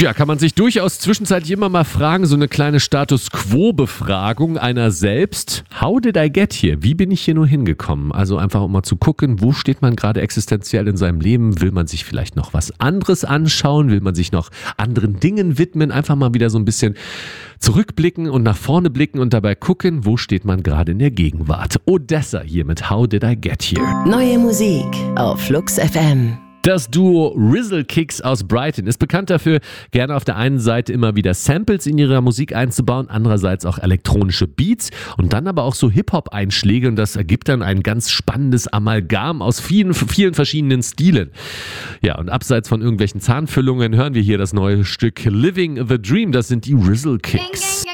Ja, kann man sich durchaus zwischenzeitlich immer mal fragen, so eine kleine Status-Quo-Befragung einer selbst. How did I get here? Wie bin ich hier nur hingekommen? Also einfach um mal zu gucken, wo steht man gerade existenziell in seinem Leben? Will man sich vielleicht noch was anderes anschauen? Will man sich noch anderen Dingen widmen? Einfach mal wieder so ein bisschen zurückblicken und nach vorne blicken und dabei gucken, wo steht man gerade in der Gegenwart. Odessa hier mit How did I get here? Neue Musik auf Flux FM. Das Duo Rizzle Kicks aus Brighton ist bekannt dafür, gerne auf der einen Seite immer wieder Samples in ihrer Musik einzubauen, andererseits auch elektronische Beats und dann aber auch so Hip-Hop-Einschläge und das ergibt dann ein ganz spannendes Amalgam aus vielen verschiedenen Stilen. Ja, und abseits von irgendwelchen Zahnfüllungen hören wir hier das neue Stück Living the Dream, das sind die Rizzle Kicks.